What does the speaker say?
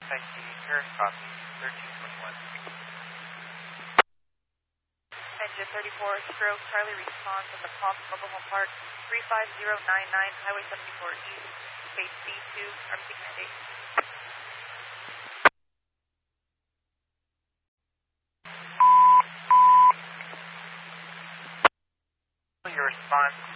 I see. Here, copy. 1321. Engine 34, stroke, Charlie response at the Palm Mobile Home Park, 35099, Highway 74 East, Space B2, RC Command. Your response